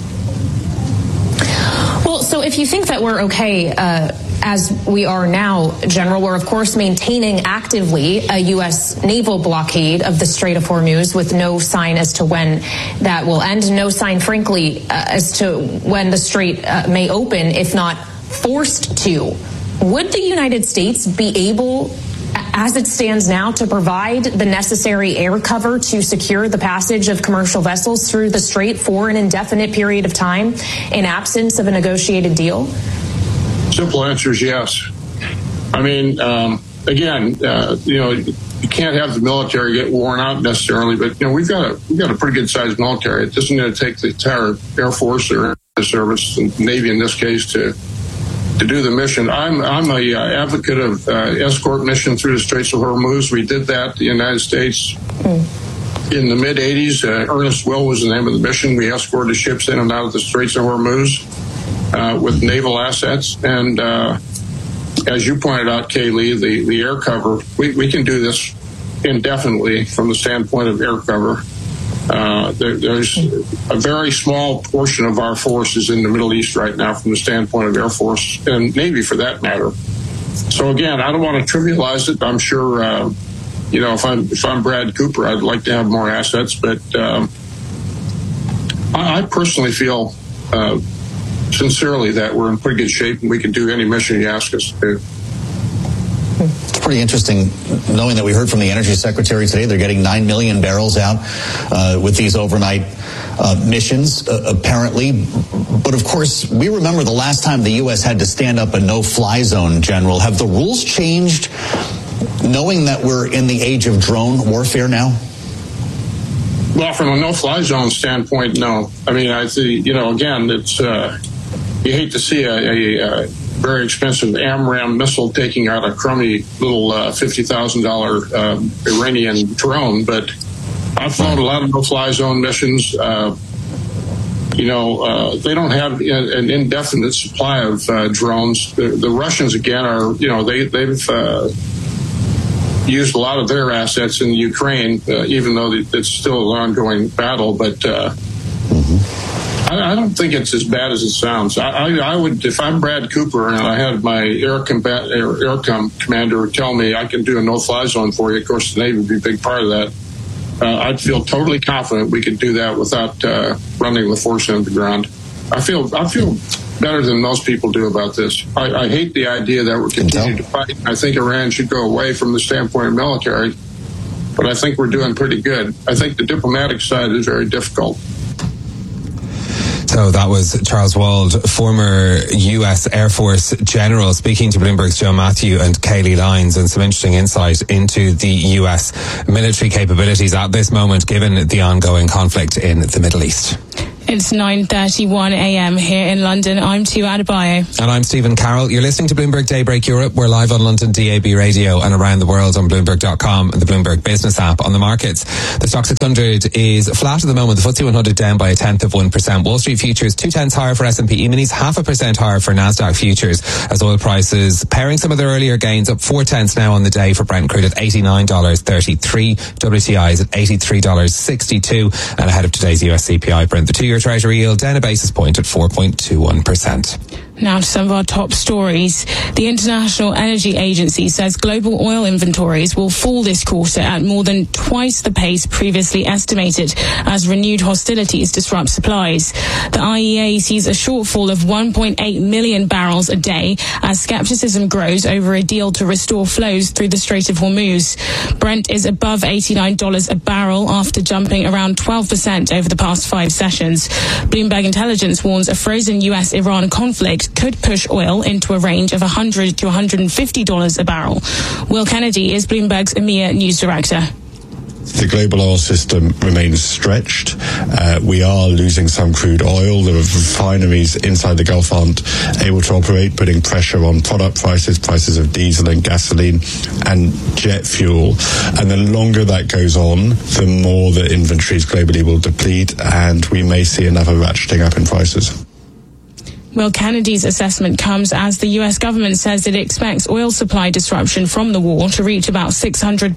Well, so if you think that we're okay uh, as we are now, General, we're of course maintaining actively a U S naval blockade of the Strait of Hormuz with no sign as to when that will end, no sign, frankly, uh, as to when the strait uh, may open, if not forced to. Would the United States be able, as it stands now, to provide the necessary air cover to secure the passage of commercial vessels through the strait for an indefinite period of time in absence of a negotiated deal?
Simple answer is yes. I mean, um, again, uh, you know, you can't have the military get worn out necessarily, but you know, we've got a we've got a pretty good sized military. It doesn't going to take the entire Air Force or Air Service, and Navy in this case, to to do the mission. I'm I'm a uh, advocate of uh, escort mission through the Straits of Hormuz. We did that in the United States mm. in the mid eighties. Uh, Ernest Will was the name of the mission. We escorted ships in and out of the Straits of Hormuz uh, with naval assets. And uh, as you pointed out, Kaylee, the, the air cover, we, we can do this indefinitely from the standpoint of air cover. Uh, there, there's a very small portion of our forces in the Middle East right now from the standpoint of Air Force and Navy for that matter. So again, I don't want to trivialize it. I'm sure, uh, you know, if I'm, if I'm Brad Cooper, I'd like to have more assets, but um, I, I personally feel uh, sincerely that we're in pretty good shape and we can do any mission you ask us to do.
It's pretty interesting knowing that we heard from the Energy Secretary today. They're getting nine million barrels out uh, with these overnight uh, missions, uh, apparently. But of course, we remember the last time the U S had to stand up a no-fly zone, General. Have the rules changed knowing that we're in the age of drone warfare now?
Well, from a no-fly zone standpoint, no. I mean, I see, you know, again, it's, uh, you hate to see a, a, a very expensive AMRAAM missile taking out a crummy little uh, fifty thousand dollars um, Iranian drone, but I've flown a lot of no-fly zone missions. Uh, you know, uh, they don't have an indefinite supply of uh, drones. The, the Russians, again, are, you know, they, they've uh, used a lot of their assets in Ukraine, uh, even though it's still an ongoing battle, but uh, I, I don't think it's as bad as it sounds. I, I, I would, if I'm Brad Cooper and I had my air, combat, air, aircom commander tell me I can do a no-fly zone for you, of course the Navy would be a big part of that. Uh, I'd feel totally confident we could do that without uh, running the force into the ground. I feel, I feel better than most people do about this. I, I hate the idea that we're continuing to fight. I think Iran should go away from the standpoint of military, but I think we're doing pretty good. I think the diplomatic side is very difficult.
So that was Charles Wald, former U S Air Force general, speaking to Bloomberg's Joe Matthew and Kayleigh Lyons, and some interesting insight into the U S military capabilities at this moment, given the ongoing conflict in the Middle East.
It's nine thirty-one a.m. here in London. I'm Tua Adebayo.
And I'm Stephen Carroll. You're listening to Bloomberg Daybreak Europe. We're live on London D A B Radio and around the world on Bloomberg dot com and the Bloomberg Business app. On the markets, the Stoxx six hundred is flat at the moment. The F T S E one hundred down by a tenth of one percent. Wall Street futures two tenths higher for S and P E-minis, half a percent higher for NASDAQ futures, as oil prices pairing some of their earlier gains, up four tenths now on the day for Brent crude at eighty-nine dollars thirty-three. W T I is at eighty-three dollars sixty-two. And ahead of today's U S C P I print, the two-year Treasury yield down a basis point at four point two one percent.
Now to some of our top stories. The International Energy Agency says global oil inventories will fall this quarter at more than twice the pace previously estimated as renewed hostilities disrupt supplies. The I E A sees a shortfall of one point eight million barrels a day as skepticism grows over a deal to restore flows through the Strait of Hormuz. Brent is above eighty-nine dollars a barrel after jumping around twelve percent over the past five sessions. Bloomberg Intelligence warns a frozen U S Iran conflict could push oil into a range of one hundred to one hundred fifty dollars a barrel. Will Kennedy is Bloomberg's EMEA news director.
The global oil system remains stretched. Uh, we are losing some crude oil. The refineries inside the Gulf aren't able to operate, putting pressure on product prices, prices of diesel and gasoline and jet fuel. And the longer that goes on, the more the inventories globally will deplete, and we may see another ratcheting up in prices.
Will Kennedy's assessment comes as the U S government says it expects oil supply disruption from the war to reach about six hundred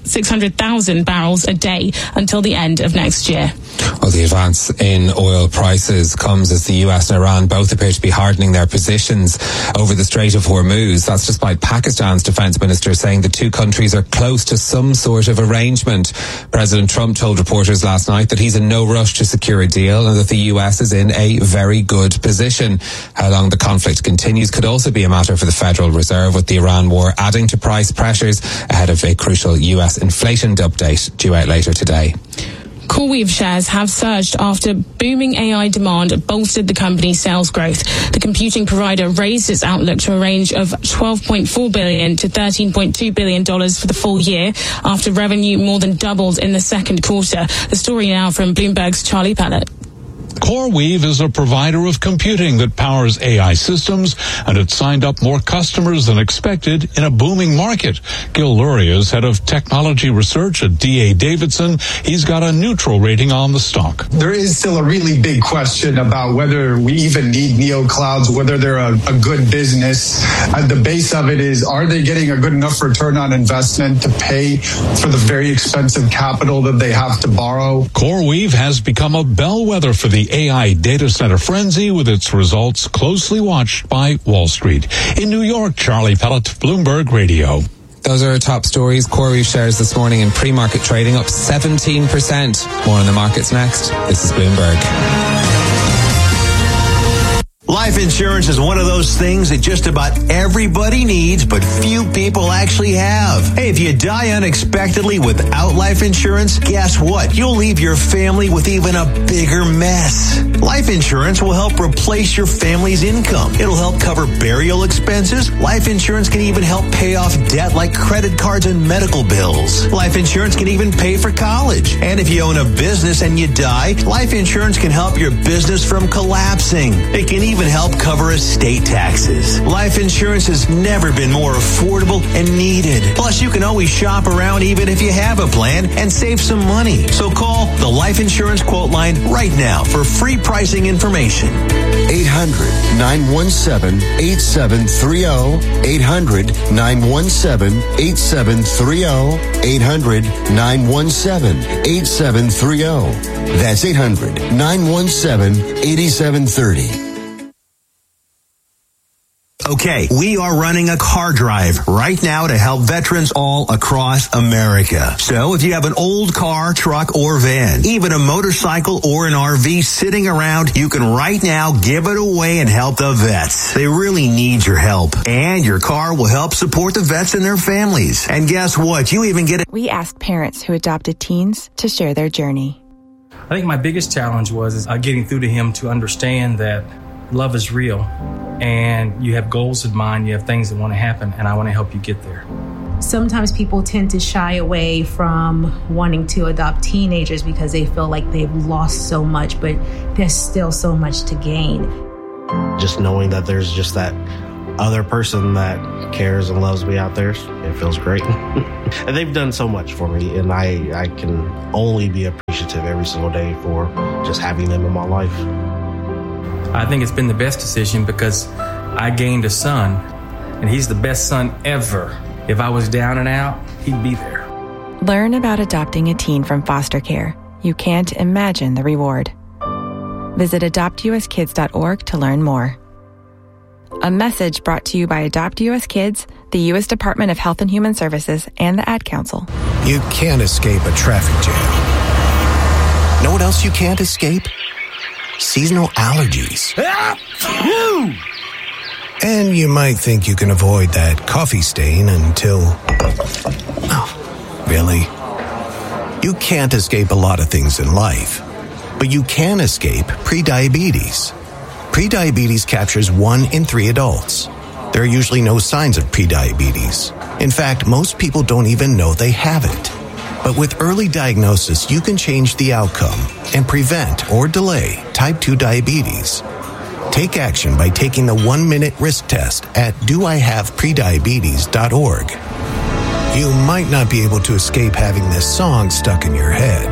thousand barrels a day until the end of next year.
Well, the advance in oil prices comes as the U S and Iran both appear to be hardening their positions over the Strait of Hormuz. That's despite Pakistan's defense minister saying the two countries are close to some sort of arrangement. President Trump told reporters last night that he's in no rush to secure a deal and that the U S is in a very good position. How long the conflict continues could also be a matter for the Federal Reserve, with the Iran war adding to price pressures ahead of a crucial U S inflation update due out later today.
CoreWeave shares have surged after booming A I demand bolstered the company's sales growth. The computing provider raised its outlook to a range of twelve point four billion dollars to thirteen point two billion dollars for the full year after revenue more than doubled in the second quarter. The story now from Bloomberg's Charlie Pellet.
CoreWeave is a provider of computing that powers A I systems, and it signed up more customers than expected in a booming market. Gil Luria is head of technology research at D A Davidson. He's got a neutral rating on the stock.
There is still a really big question about whether we even need neoclouds, whether they're a, a good business. At the base of it is, are they getting a good enough return on investment to pay for the very expensive capital that they have to borrow?
CoreWeave has become a bellwether for the A I data center frenzy, with its results closely watched by Wall Street. In New York, Charlie Pellet, Bloomberg Radio.
Those are our top stories. CoreWeave shares this morning in pre-market trading up seventeen percent. More on the markets next. This is Bloomberg.
Life insurance is one of those things that just about everybody needs, but few people actually have. Hey, if you die unexpectedly without life insurance, guess what? You'll leave your family with even a bigger mess. Life insurance will help replace your family's income. It'll help cover burial expenses. Life insurance can even help pay off debt like credit cards and medical bills. Life insurance can even pay for college. And if you own a business and you die, life insurance can help your business from collapsing. It can even
even help cover estate taxes. Life insurance has never been more affordable and needed. Plus, you can always shop around even if you have a plan and save some money. So call the Life Insurance Quote Line right now for free pricing information.
eight hundred, nine one seven, eight seven three zero. eight hundred, nine one seven, eight seven three zero. eight hundred, nine one seven, eight seven three zero. That's eight hundred, nine one seven, eight seven three zero.
Okay, we are running a car drive right now to help veterans all across America. So if you have an old car, truck, or van, even a motorcycle or an R V sitting around, you can right now give it away and help the vets. They really need your help. And your car will help support the vets and their families. And guess what? You even get it.
We asked parents who adopted teens to share their journey.
I think my biggest challenge was uh, getting through to him to understand that love is real and you have goals in mind, you have things that want to happen, and I want to help you get there.
Sometimes people tend to shy away from wanting to adopt teenagers because they feel like they've lost so much, but there's still so much to gain.
Just knowing that there's just that other person that cares and loves me out there, it feels great. And they've done so much for me, and I, I can only be appreciative every single day for just having them in my life.
I think it's been the best decision because I gained a son, and he's the best son ever. If I was down and out, he'd be there.
Learn about adopting a teen from foster care. You can't imagine the reward. Visit adopt u s kids dot org to learn more. A message brought to you by Adopt U S Kids, the U S Department of Health and Human Services, and the Ad Council.
You can't escape a traffic jam. Know what else you can't escape? Seasonal allergies. And you might think you can avoid that coffee stain until... Oh, really? You can't escape a lot of things in life, but you can escape prediabetes. Prediabetes captures one in three adults. There are usually no signs of prediabetes. In fact, most people don't even know they have it. But with early diagnosis, you can change the outcome and prevent or delay type two diabetes. Take action by taking the one-minute risk test at do I have prediabetes dot org. You might not be able to escape having this song stuck in your head,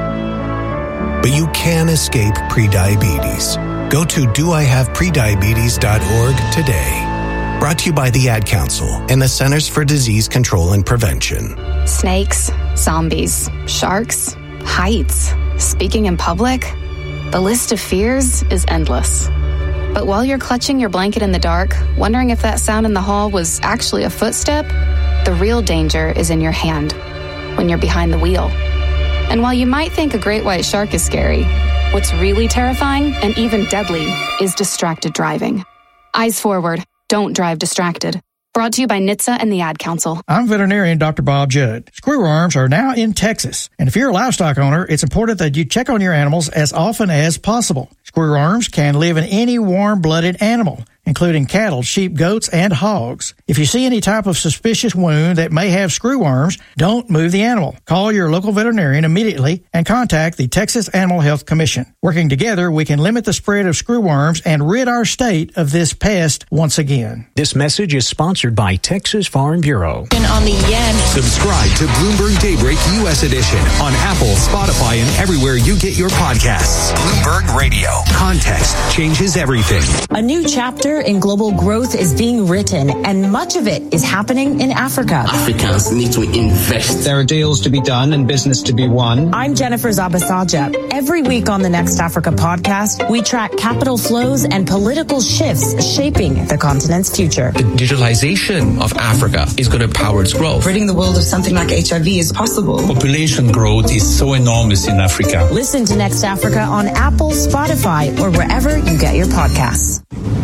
but you can escape prediabetes. Go to do I have prediabetes dot org today. Brought to you by the Ad Council and the Centers for Disease Control and Prevention.
Snakes, zombies, sharks, heights, speaking in public. The list of fears is endless. But while you're clutching your blanket in the dark, wondering if that sound in the hall was actually a footstep, the real danger is in your hand, when you're behind the wheel. And while you might think a great white shark is scary, what's really terrifying and even deadly is distracted driving. Eyes forward. Don't drive distracted. Brought to you by N H T S A and the Ad Council.
I'm veterinarian Doctor Bob Judd. Screwworms are now in Texas. And if you're a livestock owner, it's important that you check on your animals as often as possible. Screwworms can live in any warm-blooded animal, including cattle, sheep, goats, and hogs. If you see any type of suspicious wound that may have screwworms, don't move the animal. Call your local veterinarian immediately and contact the Texas Animal Health Commission. Working together, we can limit the spread of screwworms and rid our state of this pest once again.
This message is sponsored by Texas Farm Bureau.
On the yen.
Subscribe to Bloomberg Daybreak U S Edition on Apple, Spotify, and everywhere you get your podcasts. Bloomberg Radio. Context changes everything.
A new chapter in global growth is being written, and much of it is happening in Africa.
Africans need to invest.
There are deals to be done and business to be won.
I'm Jennifer Zabasaja. Every week on the Next Africa podcast, we track capital flows and political shifts shaping the continent's future.
The digitalization of Africa is going to power its growth.
Ridding the world of something like H I V is possible.
Population growth is so enormous in Africa.
Listen to Next Africa on Apple, Spotify, or wherever you get your podcasts.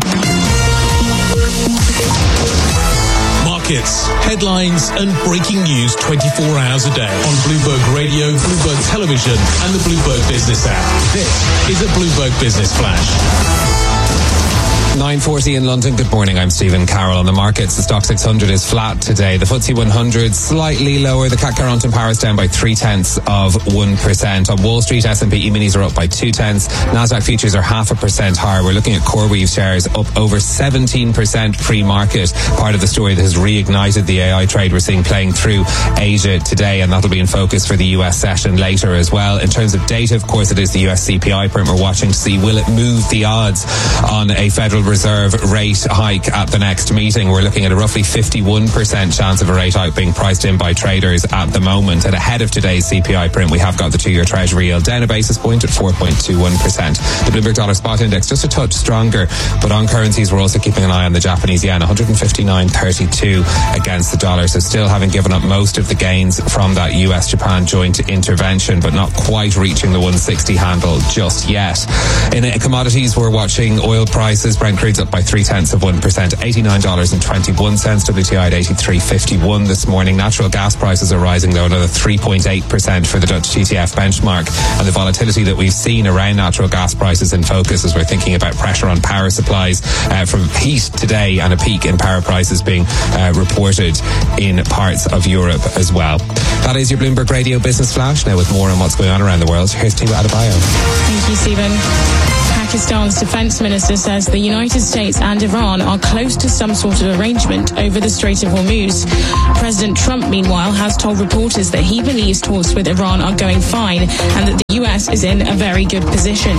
Markets, headlines, and breaking news twenty-four hours a day on Bloomberg Radio, Bloomberg Television, and the Bloomberg Business app. This is a Bloomberg Business Flash.
nine forty in London. Good morning. I'm Stephen Carroll. On the markets, the Stock six hundred is flat today. The F T S E one hundred slightly lower. The C A C Carrington Power is down by three tenths of one percent. On Wall Street, S and P E-minis are up by two tenths. Nasdaq futures are half a percent higher. We're looking at CoreWeave shares up over seventeen percent pre-market. Part of the story that has reignited the A I trade we're seeing playing through Asia today, and that'll be in focus for the U S session later as well. In terms of data, of course, it is the U S C P I print we're watching to see will it move the odds on a Federal Reserve rate hike at the next meeting. We're looking at a roughly fifty-one percent chance of a rate hike being priced in by traders at the moment. And ahead of today's C P I print, we have got the two-year Treasury yield down a basis point at four point two one percent. The Bloomberg Dollar Spot Index just a touch stronger, but on currencies we're also keeping an eye on the Japanese yen, one fifty-nine thirty-two against the dollar. So still having given up most of the gains from that U S Japan joint intervention, but not quite reaching the one sixty handle just yet. In commodities, we're watching oil prices. Brent crude's up by three tenths of one percent, eighty-nine dollars and twenty-one cents. W T I at eighty-three fifty-one this morning. Natural gas prices are rising though another three point eight percent for the Dutch T T F benchmark. And the volatility that we've seen around natural gas prices in focus as we're thinking about pressure on power supplies uh, from heat today and a peak in power prices being uh, reported in parts of Europe as well. That is your Bloomberg Radio Business Flash. Now with more on what's going on around the world, here's Tiwa Adebayo.
Thank you, Stephen. Pakistan's defense minister says the United States and Iran are close to some sort of arrangement over the Strait of Hormuz. President Trump, meanwhile, has told reporters that he believes talks with Iran are going fine and that the U S is in a very good position.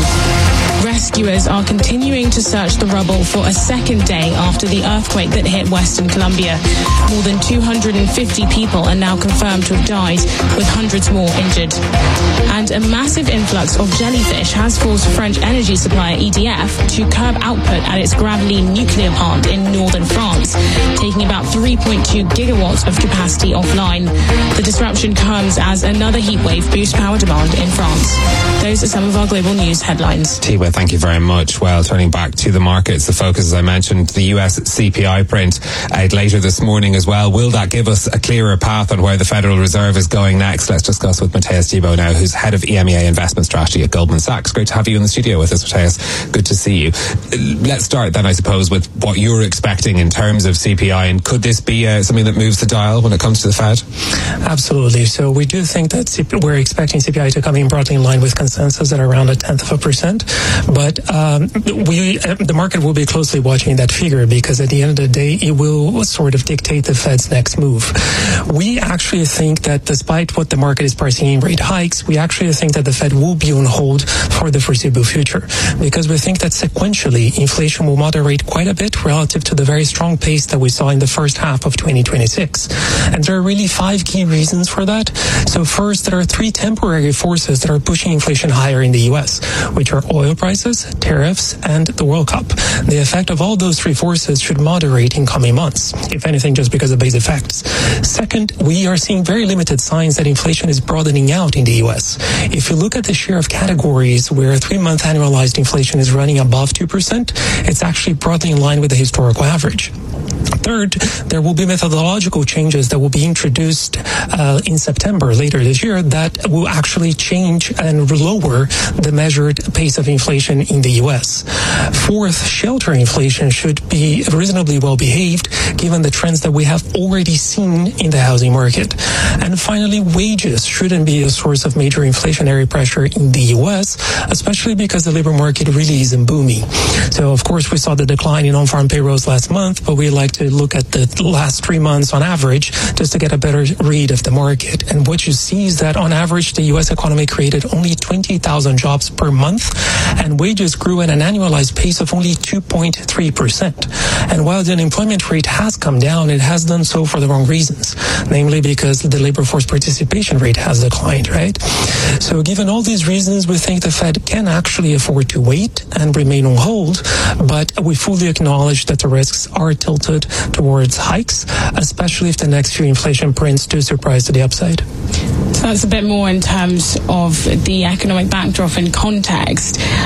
Rescuers are continuing to search the rubble for a second day after the earthquake that hit Western Colombia. More than two hundred fifty people are now confirmed to have died, with hundreds more injured. And a massive influx of jellyfish has forced French energy supplier E D F to curb output at its Gravelines nuclear plant in northern France, taking about three point two gigawatts of capacity offline. The disruption comes as another heatwave boosts power demand in France. Those are some of our global news headlines.
Tiwa, thank you very much. Well, turning back to the markets, the focus, as I mentioned, the U S C P I print out later this morning as well. Will that give us a clearer path on where the Federal Reserve is going next? Let's discuss with Matthias Thibault now, who's head of E M E A Investment Strategy at Goldman Sachs. Great to have you in the studio with us, Matthias. Good to see you. Let's start then, I suppose, with what you're expecting in terms of C P I, and could this be uh, something that moves the dial when it comes to the Fed?
Absolutely. So we do think that C P- we're expecting C P I to come in broadly in line with consensus at around a tenth of a percent. But um, we, uh, the market will be closely watching that figure, because at the end of the day, it will sort of dictate the Fed's next move. We actually think that despite what the market is pricing in rate hikes, we actually think that the Fed will be on hold for the foreseeable future, because we think that sequentially inflation will moderate quite a bit relative to the very strong pace that we saw in the first half of twenty twenty-six. And there are really five key reasons for that. So first, there are three temporary forces that are pushing inflation higher in the U S, which are oil prices, tariffs, and the World Cup. The effect of all those three forces should moderate in coming months, if anything, just because of base effects. Second, we are seeing very limited signs that inflation is broadening out in the U S. If you look at the share of categories where three-month annualized inflation is running above two percent, it's actually broadly in line with the historical average. Third, there will be methodological changes that will be introduced uh, in September later this year that will actually change and lower the measured pace of inflation in the U S. Fourth, shelter inflation should be reasonably well behaved given the trends that we have already seen in the housing market. And finally, wages shouldn't be a source of major inflationary pressure in the U S, especially because the labor market really isn't booming. So, of course, we saw the decline in on-farm payrolls last month, but we like to look at the last three months on average just to get a better read of the market. And what you see is that on average, the U S economy created only twenty thousand jobs per month, and wages grew at an annualized pace of only two point three percent. And while the unemployment rate has come down, it has done so for the wrong reasons, namely because the labor force participation rate has declined, right? So given all these reasons, we think the Fed can actually afford to wait and remain on hold, but we fully acknowledge that the risks are tilted towards hikes, especially if the next few inflation prints do surprise to the upside.
So that's a bit more in terms of the economic backdrop and context.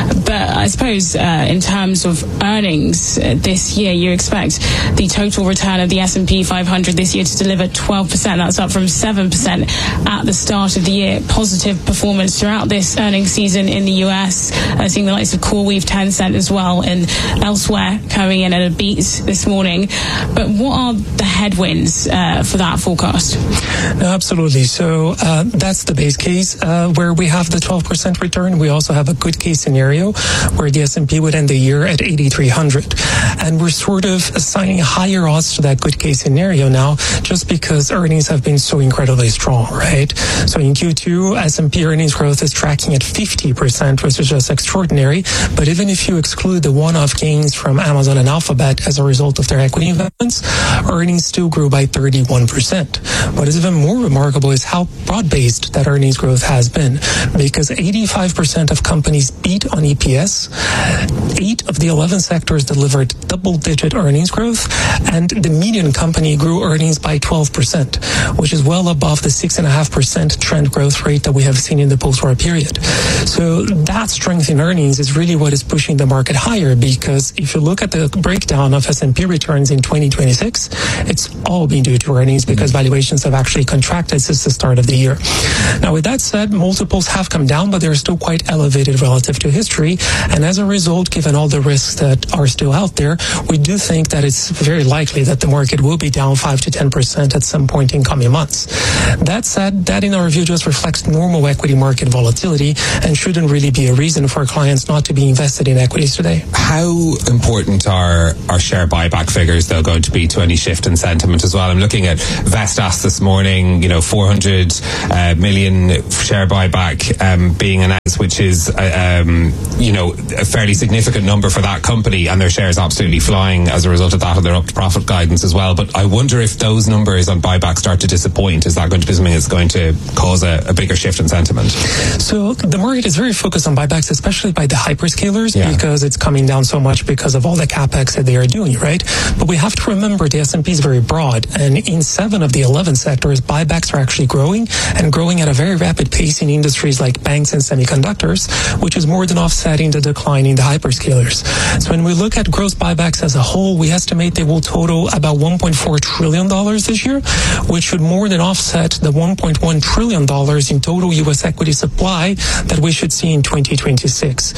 But I suppose uh, in terms of earnings uh, this year, you expect the total return of the S and P five hundred this year to deliver twelve percent. That's up from seven percent at the start of the year. Positive performance throughout this earnings season in the U S, uh, seeing the likes of CoreWeave, Tencent as well, and elsewhere coming in at a beat this morning. But what are the headwinds uh, for that forecast?
No, absolutely. So uh, that's the base case uh, where we have the twelve percent return. We also have a good case scenario where the S and P would end the year at eighty-three hundred. And we're sort of assigning higher odds to that good case scenario now just because earnings have been so incredibly strong, right? So in Q two, S and P earnings growth is tracking at fifty percent, which is just extraordinary. But even if you exclude the one-off gains from Amazon and Alphabet as a result of their equity investments, earnings still grew by thirty-one percent. What is even more remarkable is how broad-based that earnings growth has been, because eighty-five percent of companies beat on E P S, eight of the eleven sectors delivered double-digit earnings growth, and the median company grew earnings by twelve percent, which is well above the six point five percent trend growth rate that we have seen in the post-war period. So that strength in earnings is really what is pushing the market higher, because if you look at the breakdown of S and P returns in twenty twenty-six, it's all been due to earnings because valuations have actually contracted since the start of the year. Now, with that said, multiples have come down, but they're still quite elevated relative to history. And as a result, given all the risks that are still out there, we do think that it's very likely that the market will be down five to ten percent at some point in coming months. That said, that in our view just reflects normal equity market volatility and shouldn't really be a reason for clients not to be invested in equities today.
How important are our share buyback figures, though, going to be to any shift in sentiment as well? I'm looking at Vestas this morning, you know, four hundred uh, million share buyback um, being announced, which is, uh, um, you know, a fairly significant number for that company, and their shares absolutely flying as a result of that, and they're up to profit guidance as well. But I wonder if those numbers on buyback start to disappoint, is that going to be something that's going to cause a, a bigger shift in sentiment?
So the market is very focused on buybacks, especially by the hyperscalers,
yeah.
because it's coming down so much because of all the capex that they are doing, right? But we have to remember the S and P is very broad, and in seven of the eleven sectors, buybacks are actually growing, and growing at a very rapid pace in industries like banks and semiconductors, which is more than offsetting the decline in the hyperscalers. So when we look at gross buybacks as a whole, we estimate they will total about one point four trillion dollars this year, which should more than offset the one point one trillion dollars in total U S equity supply that we should see in twenty twenty-six.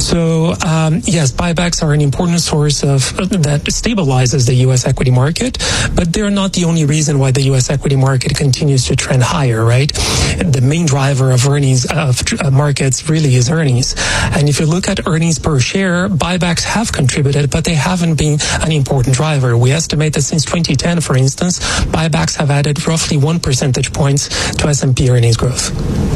So um, yes, buybacks are an important source of uh, that stabilizes the U S equity market, but they're not the only reason why the U S equity market continues to trend higher, right? The main driver of earnings of uh, markets really is earnings. And if you look at earnings per share, buybacks have contributed, but they haven't been an important driver. We estimate that since twenty ten, for instance, buybacks have added roughly one percentage points to S and P earnings growth.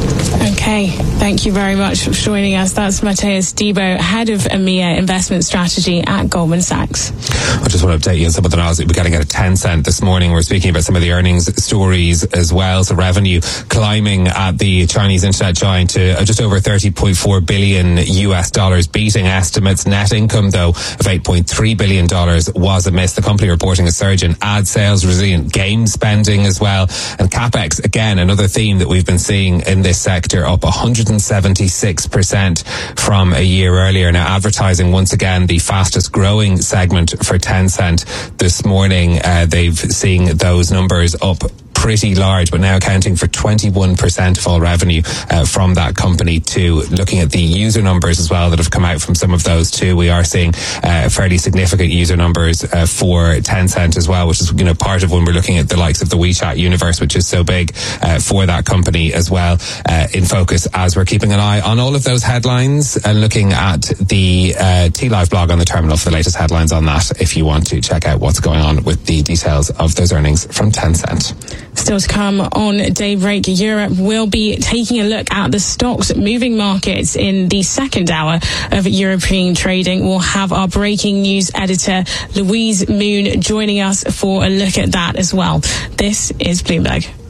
Okay, thank you very much for joining us. That's Matthias Debo, Head of EMEA Investment Strategy at Goldman Sachs.
I just want to update you on some of the news that we're getting out of Tencent this morning. We're speaking about some of the earnings stories as well. So revenue climbing at the Chinese internet giant to just over thirty point four billion U S dollars, beating estimates. Net income, though, of eight point three billion dollars was a miss. The company reporting a surge in ad sales, resilient game spending as well. And CapEx, again, another theme that we've been seeing in this sector, up one hundred seventy-six percent from a year earlier. Now, advertising, once again, the fastest growing segment for Tencent this morning. Uh, they've seen those numbers up pretty large, but now accounting for twenty-one percent of all revenue uh, from that company too. Looking at the user numbers as well that have come out from some of those too, we are seeing uh, fairly significant user numbers uh, for Tencent as well, which is, you know, part of when we're looking at the likes of the WeChat universe, which is so big uh, for that company as well, uh, in focus as we're keeping an eye on all of those headlines and looking at the uh, T-Live blog on the terminal for the latest headlines on that, if you want to check out what's going on with the details of those earnings from Tencent.
Still to come on Daybreak Europe, we'll be taking a look at the stocks moving markets in the second hour of European trading. We'll have our breaking news editor, Louise Moon, joining us for a look at that as well. This is Bloomberg.